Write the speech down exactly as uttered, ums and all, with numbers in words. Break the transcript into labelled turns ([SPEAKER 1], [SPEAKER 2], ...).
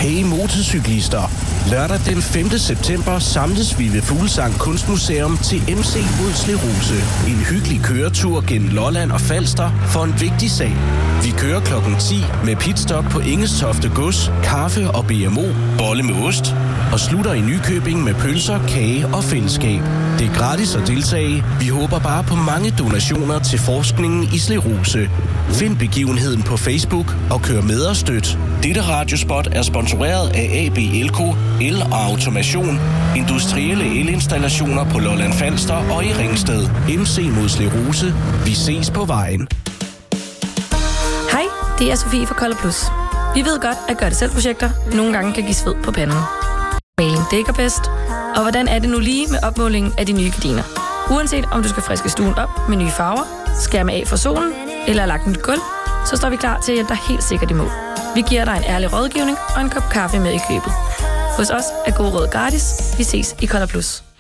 [SPEAKER 1] Hey motorcyklister! Lørdag den femte september samles vi ved Fuglsang Kunstmuseum til M C mod Slerose. En hyggelig køretur gennem Lolland og Falster for en vigtig sag. Vi kører klokken ti med pitstop på Ingestofte Gods, kaffe og B M O, bolle med ost, og slutter i Nykøbing med pølser, kage og fællesskab. Det er gratis at deltage. Vi håber bare på mange donationer til forskningen i sklerose. Find begivenheden på Facebook og kør med og støt. Dette radiospot er sponsoreret af A B L K, El og Automation, industrielle elinstallationer på Lolland Falster og i Ringsted. M C mod sklerose. Vi ses på vejen.
[SPEAKER 2] Hej, det er Sofie fra Color Plus. Vi ved godt, at gøre det selv projekter nogle gange kan give sved på panden. Maling dækker bedst. Og hvordan er det nu lige med opmålingen af de nye gardiner? Uanset om du skal friske stuen op med nye farver, skærme af for solen eller har lagt et gulv, så står vi klar til at hjælpe dig helt sikkert i mål. Vi giver dig en ærlig rådgivning og en kop kaffe med i købet. Hos os er god råd gratis. Vi ses i Color Plus.